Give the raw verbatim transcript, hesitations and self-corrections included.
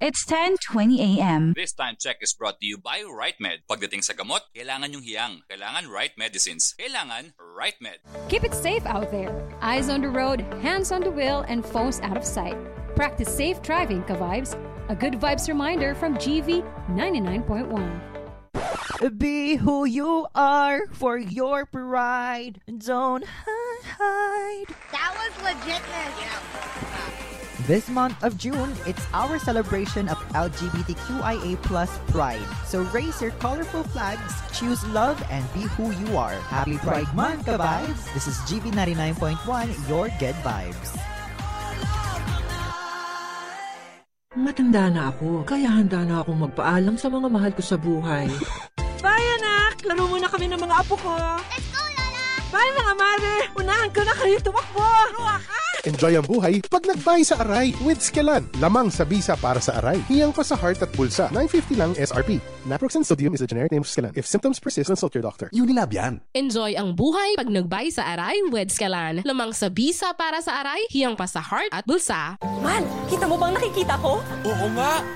It's ten twenty a m This time check is brought to you by RightMed. Pagdating sa gamot, kailangan yung hiyang. Kailangan right medicines. Kailangan RightMed. Keep it safe out there. Eyes on the road, hands on the wheel, and phones out of sight. Practice safe driving, ka-vibes. A good vibes reminder from G V ninety-nine point one. Be who you are for your pride. Don't hide. That was legitness. This month of June, it's our celebration of L G B T Q I A plus pride. So raise your colorful flags, choose love, and be who you are. Happy Pride Month, ka-vibes! This is G V ninety-nine point one, your good vibes. Matanda na ako, kaya handa na akong magpaalam sa mga mahal ko sa buhay. Bye, anak! Laro muna kami ng mga apo ko. Let's go, Lola! Bye, mga mare! Unahan ko na kayo tumakbo! Ruwa ka! Enjoy ang buhay pag nagbay sa Aray with Skelan. Lamang sa bisa para sa Aray. Hiyang pa sa heart at bulsa. nine fifty lang S R P. Naproxen sodium is a generic name of Skelan. If symptoms persist, consult your doctor. Unilab yan. Enjoy ang buhay pag nagbay sa Aray with Skelan. Lamang sa bisa para sa Aray, hiyang pa sa heart at bulsa. Man, kita mo bang nakikita ko? Oo nga!